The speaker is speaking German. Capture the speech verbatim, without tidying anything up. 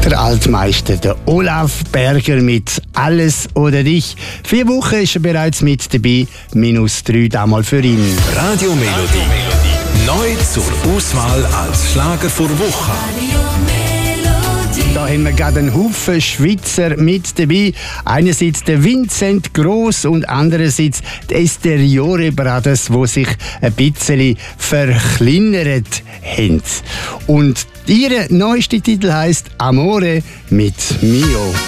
Der Altmeister, der Olaf Berger mit «Alles oder dich». Vier Wochen ist er bereits mit dabei, minus drei damals für ihn. Radio Melodie. Neu zur Auswahl als Schlager vor Woche. Da haben wir gerade einen Haufen Schweizer mit dabei. Einerseits der Vincent Gross und andererseits die Esteriore Brothers, die sich ein bisschen verkleinert haben. Und ihr neuester Titel heisst «Amore mit Mio».